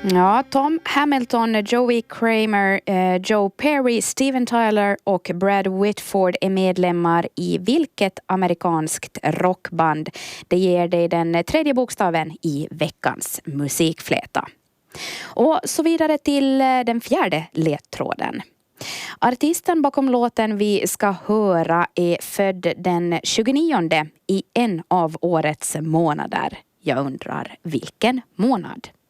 Ja, Tom Hamilton, Joey Kramer, Joe Perry, Steven Tyler och Brad Whitford är medlemmar i vilket amerikanskt rockband? Det ger dig den tredje bokstaven i veckans musikfläta. Och så vidare till den fjärde ledtråden. Artisten bakom låten vi ska höra är född den 29 i en av årets månader. Jag undrar vilken månad?